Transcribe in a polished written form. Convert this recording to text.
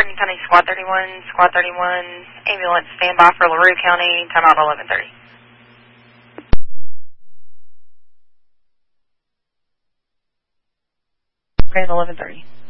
Franklin County Squad 31, ambulance standby for LaRue County, timeout 11:30. Okay, 11:30.